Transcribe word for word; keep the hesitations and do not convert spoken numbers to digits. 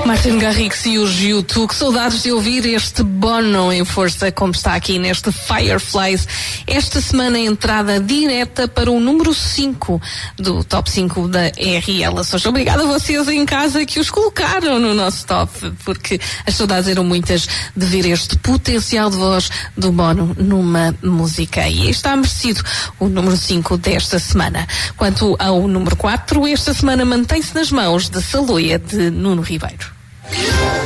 Martin Garrix e os U dois, que saudades de ouvir este Bono em força, como está aqui neste Fireflies. Esta semana entrada direta para o número cinco do top cinco da R L. Sou obrigada a vocês em casa que os colocaram no nosso top, porque as saudades eram muitas de ver este potencial de voz do Bono numa música. E está merecido o número cinco desta semana. Quanto ao número quatro, esta semana mantém-se nas mãos de Saloia, de Nuno Ribeiro.